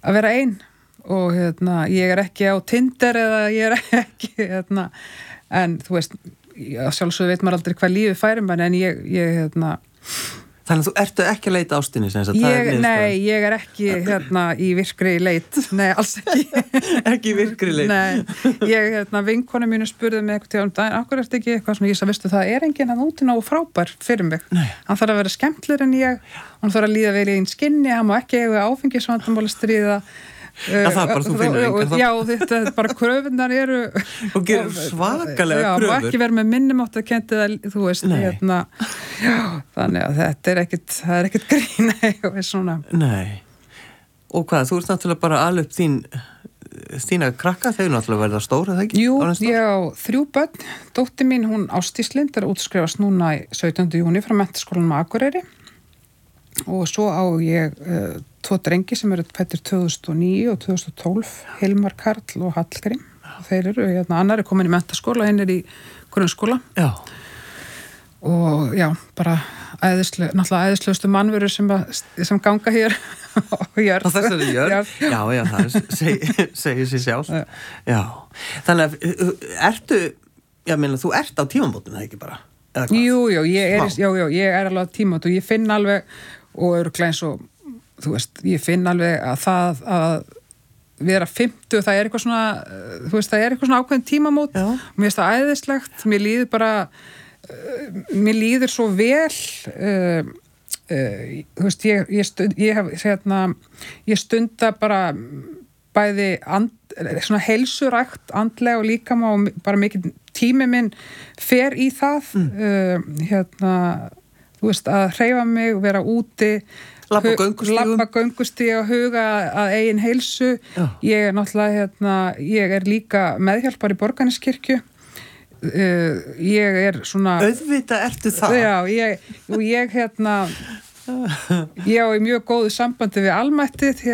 að vera ein og ég ekki á Tinder eða ég ekki en þú veist, sjálfsögðu veit maður aldrei hvað lífið færir mann en ég Þannig að þú ertu ekki að leita ástinni sem sagt, Nei, ég ekki í virkri leit, nei, alls ekki Ekki í virkri leit Nei, vinkonu mínu spurði mig eitthvað til daginn, akkur ertu ekki eitthvað svona, ég sagði, veistu, það enginn hann úti nógu frábær fyrir mig Nei. Hann þarf að vera skemmtlir en ég hann þarf að líða vel í einn skinni, hann má ekki eiga áfengisvandamál að stríða það bara þú finnur engar Já, þetta bara kröfunar eru og gerir svakalega kröfur Já, má ekki vera með minnumáttu að kendi það, þú veist, já, þannig að þetta það er ekkert grín og svona Nei, og hvað, þú ert náttúrulega bara alveg upp þína krakka, þeir náttúrulega verða stóra, það ekki? Jú, ég á 3 börn, dóttir mín, hún Ásdís Lind er útskrifast núna í 17. júní frá Menntaskólanum á Akureyri og svo á ég 2 drengi sem eru fæddir 2009 og 2012, Hilmar Karl og Hallgrím. Þeir eru, annar er komin í menntaskóla, hinn er í grunnskóla. Já. Og já, bara náttúrulega æðislegustu mannverur sem ganga hér á jörð. Á þessari jörð? Já, það segir sér sjálf. Já. Þannig að þú ert á tímamótum, það ekki bara? Jú, ég er alveg á tímamótum og ég finn alveg og örugglega eins og þú veist, ég finn alveg að það að vera 50, það er eitthvað svona þú veist, það er eitthvað svona ákveðin tímamót og mér finnst það æðislegt, mér líður svo vel þú veist, ég stunda bara bæði svona heilsurækt andlega og líkama og bara mikið tími minn fer í það þú veist, að hreyfa mig og vera úti labba göngustíg og huga að eigin heilsu ég er náttúrulega ég er líka meðhjálpar í Borgarneskirkju ég er svona auðvitað ertu það já, ég á í mjög góðu sambandi við almættið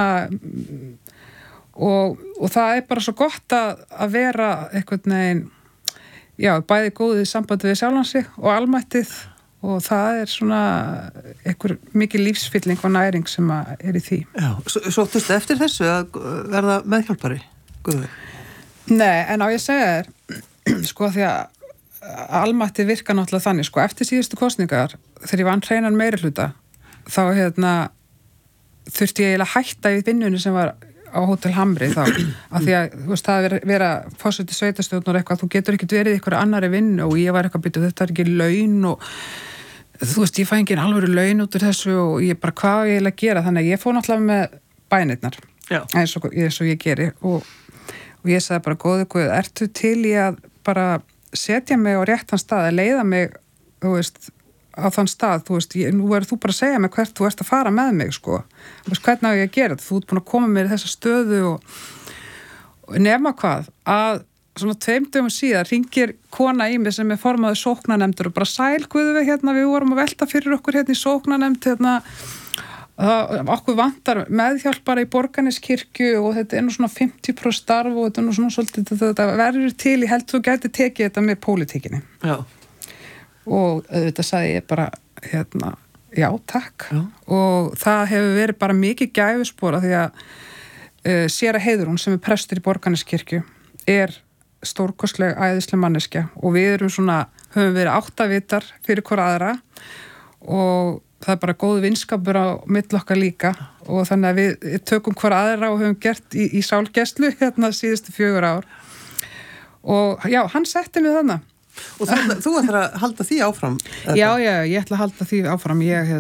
og það er bara svo gott að vera einhvern veginn já, bæði góðu sambandi við sjálfan sig og almættið og það er svona einhver mikil lífsfylling og næring sem er í því. Já, sóttustu eftir þessu að verða meðhjálpari? Guðveig? Nei, en á ég segja þér sko því að almætti virka náttúrulega þannig, sko, eftir síðustu kosningar þegar ég vann hreinan meirihluta þá þurfti ég eiginlega hætta í vinnunni sem var á Hótel Hamri þá, af því að þú veist, það vera forseti sveitarstjórn og eitthvað, þú getur ekkert verið í einhverju annarri vinnu og ég var eitthvað byrjuð, þetta er ekki laun og þú veist, ég fæ engin alvöru laun út úr þessu og ég bara, hvað ég eiginlega að gera, þannig að ég fór náttúrulega með bænirnar, eins og ég geri og ég sagði bara, góði Guð, ertu til í að bara setja mig á réttan stað, að leiða mig, þú veist, á þann stað, þú veist, nú verður þú bara að segja mig hvert þú ert að fara með mig, sko. Þú veist, hvernig á ég að gera þetta? Þú ert búin að koma mér í þessa stöðu og nema hvað, að svona 2 dögum síðar hringir kona í mig sem er formaður sóknarnefndur og bara sæl Guðveig, við vorum að velta fyrir okkur í sóknarnefnd, okkur vantar meðhjálpara í Borgarneskirkju og þetta er nú svona 50% starf og þetta er nú svona svolítið, þetta verður til, ég held þú gæti tekið þetta með pólitíkinni. Já. Og auðvitað sagði ég bara, já, takk. Já. Og það hefur verið bara mikið gæfuspor því að Séra Heiðrún sem er prestur í Borgarneskirkju er stórkostleg æðisleg manneskja og við erum svona, höfum verið 8 vitar fyrir hvora aðra og það er bara góð vinskapur á milli okkar líka og þannig að við tökum hvora aðra og höfum gert í sálgæslu síðustu 4 ár og já, hann setti mig þarna. Og þú ætlar að halda því áfram? Já, ég ætla að halda því áfram. Ég,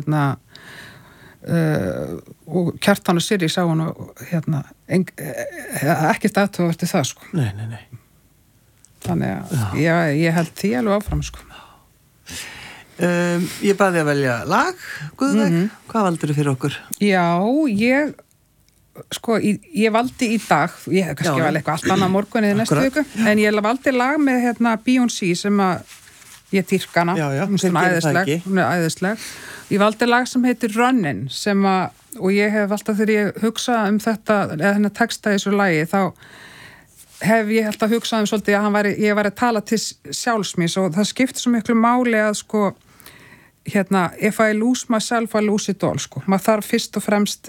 og Kjartan og Sirri sá hann og ekkert aðtöfverti það, sko. Nei. Þannig að ég held því alveg áfram, sko. Ég baði að velja lag, Guðveig. Hvað valdur þið fyrir okkur? Já, ég valdi í dag, ég hef kannski vel eitthvað allt annað morgun eða næstu viku, en ég valdi lag með Beyoncé sem að ég dýrka hana, hún er æðisleg. Ég valdi lag sem heitir Runnin sem að, og ég hef alltaf þegar ég hugsa þetta, eða þennan texta í þessu lagi, þá hef ég alltaf hugsað svolítið að ég væri að tala til sjálfsmís og það skiptir svo miklu máli að if I lose myself, I lose it all, maður þarf fyrst og fremst